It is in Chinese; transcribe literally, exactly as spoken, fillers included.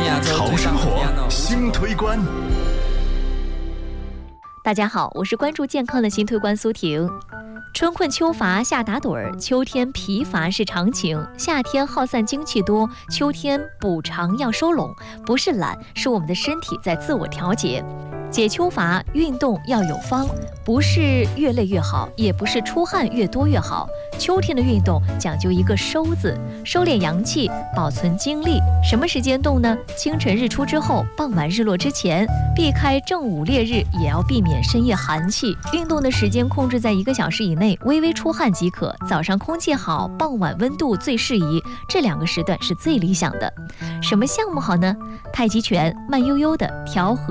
潮生活新推关。 大家好，我是关注健康的新推关苏婷。春困秋乏夏打盹儿，秋天疲乏是常情，夏天耗散精气多，秋天补偿要收拢，不是懒，是我们的身体在自我调节。解秋乏，运动要有方，不是越累越好，也不是出汗越多越好。秋天的运动讲究一个收字，收敛阳气，保存精力。什么时间动呢？清晨日出之后，傍晚日落之前，避开正午烈日，也要避免深夜寒气。运动的时间控制在一个小时以内，微微出汗即可。早上空气好，傍晚温度最适宜，这两个时段是最理想的。什么项目好呢？太极拳，慢悠悠的调和